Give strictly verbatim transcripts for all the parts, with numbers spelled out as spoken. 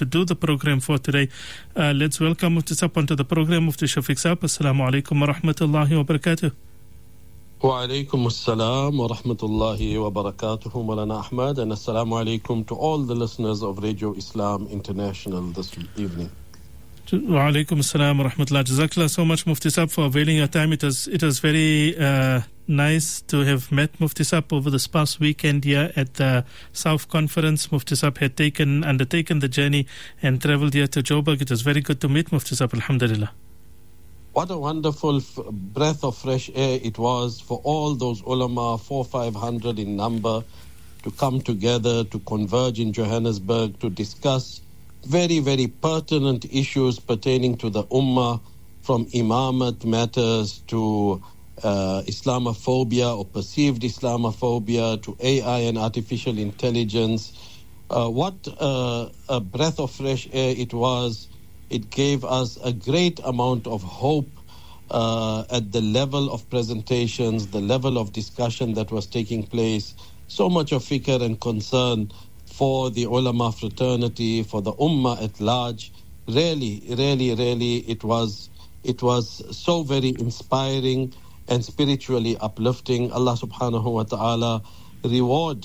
to do the program for today. Uh, let's welcome Mufti Saab onto the program. Mufti Shafiq Saab, Assalamu alaikum wa rahmatullahi wa barakatuh. Wa alaikum assalam wa rahmatullahi wa barakatuh, Maulana Ahmad, and assalamu alaikum to all the listeners of Radio Islam International this evening. Wa alaikum assalam wa rahmatullah. Jazakallah so much, Mufti Saab, for availing your time. It was, it was very uh, nice to have met Mufti Saab over this past weekend here at the South Conference. Mufti Saab had taken, undertaken the journey and travelled here to Joburg. It was very good to meet Mufti Saab, alhamdulillah. What a wonderful f- breath of fresh air it was for all those ulama, four, five hundred in number, to come together, to converge in Johannesburg, to discuss very, very pertinent issues pertaining to the ummah, from imamat matters to uh, Islamophobia or perceived Islamophobia to A I and artificial intelligence. Uh, what uh, a breath of fresh air it was. It gave us a great amount of hope uh, at the level of presentations, the level of discussion that was taking place. So much of fikr and concern for the ulama fraternity, for the ummah at large. Really, really, really, it was it was so very inspiring and spiritually uplifting. Allah subhanahu wa ta'ala reward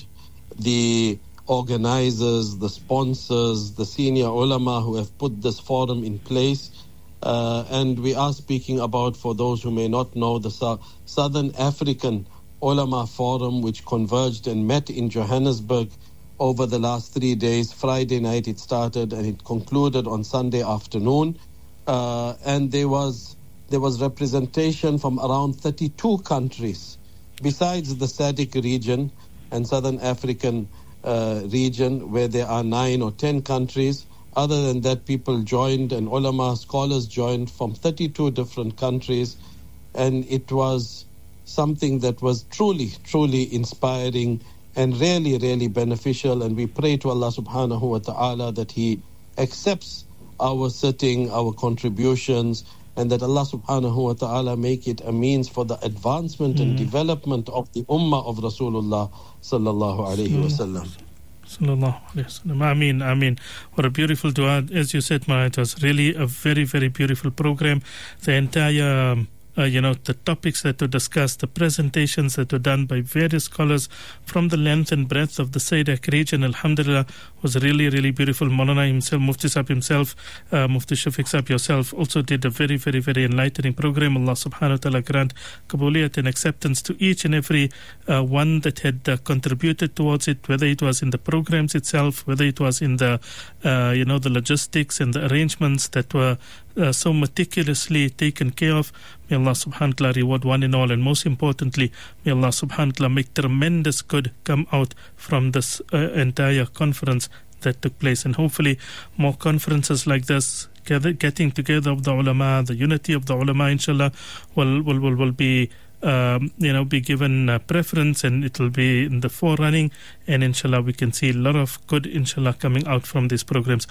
the organizers, the sponsors, the senior ulama who have put this forum in place. Uh, and we are speaking about, for those who may not know, the Su- Southern African Ulama Forum, which converged and met in Johannesburg over the last three days. Friday night it started and it concluded on Sunday afternoon. Uh, and there was there was representation from around thirty-two countries, besides the S A D C region and Southern African uh, region, where there are nine or ten countries. Other than that, people joined, and ulama scholars joined from thirty-two different countries. And it was something that was truly, truly inspiring and really, really beneficial. And we pray to Allah subhanahu wa ta'ala that He accepts our sitting, our contributions, and that Allah subhanahu wa ta'ala make it a means for the advancement mm. and development of the ummah of Rasulullah sallallahu alayhi wa sallam. Sallallahu alayhi wa sallam. Ameen, ameen. What a beautiful dua. As you said, Ma, it was really a very, very beautiful program. The entire... Um, Uh, you know, the topics that were discussed, the presentations that were done by various scholars from the length and breadth of the S A D C region, alhamdulillah, was really, really beautiful. Maulana himself, Mufti Saab himself, uh, Mufti Shafiq Saab yourself also did a very, very, very enlightening program. Allah subhanahu wa ta'ala grant qabuliyat and acceptance to each and every uh, one that had uh, contributed towards it, whether it was in the programs itself, whether it was in the, uh, you know, the logistics and the arrangements that were Uh, so meticulously taken care of. May Allah subhanahu wa ta'ala reward one and all, and most importantly, may Allah subhanahu wa ta'ala make tremendous good come out from this uh, entire conference that took place, and hopefully more conferences like this, gather, getting together of the ulama, the unity of the ulama, inshallah, will will will, will be Um, you know, be given uh, preference, and it will be in the forerunning, and inshallah we can see a lot of good, inshallah, coming out from these programs.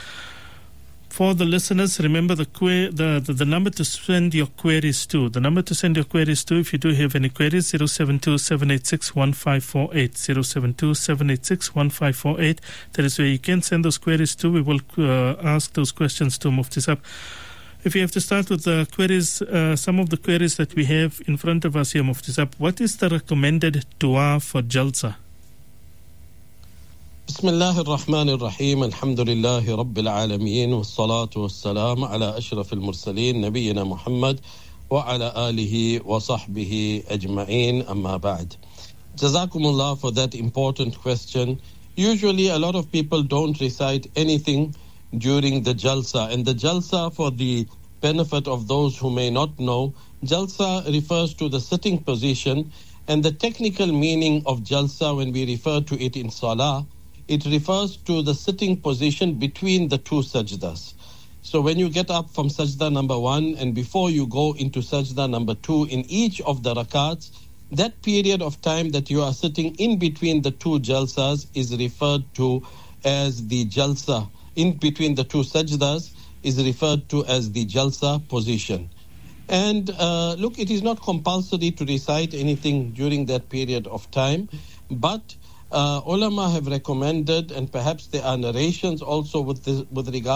For the listeners, remember the, que- the, the the number to send your queries to. The number to send your queries to, if you do have any queries, zero seven two, seven eight six, one five four eight, zero seven two, seven eight six, one five four eight. That is where you can send those queries to. We will uh, ask those questions to Mufti Saab. If you have to start with the queries, uh, some of the queries that we have in front of us here, Mufti Saab, what is the recommended dua for Jalsa? بسم الله الرحمن الرحيم الحمد لله رب العالمين والصلاة والسلام على أشرف المرسلين نبينا محمد وعلى آله وصحبه أجمعين أما بعد. Jazakumullah for that important question. Usually a lot of people don't recite anything during the Jalsa, and the Jalsa, for the benefit of those who may not know, Jalsa refers to the sitting position, and the technical meaning of Jalsa, when we refer to it in Salah, it refers to the sitting position between the two sajdas. So when you get up from sajda number one and before you go into sajda number two in each of the rakats, that period of time that you are sitting in between the two jalsas is referred to as the jalsa. In between the two sajdas is referred to as the jalsa position. And uh, look, it is not compulsory to recite anything during that period of time, but Uh, ulama have recommended, and perhaps there are narrations also with this, with regard